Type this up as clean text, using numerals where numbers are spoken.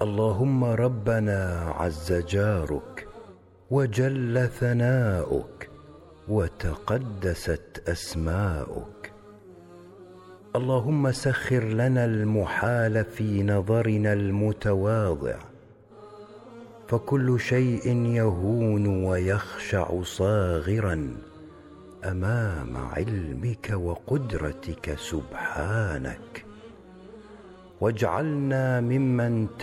اللهم ربنا عز جارك وجل ثناؤك وتقدست أسماؤك. اللهم سخر لنا المحال في نظرنا المتواضع، فكل شيء يهون ويخشع صاغرا أمام علمك وقدرتك سبحانك. واجعلنا ممن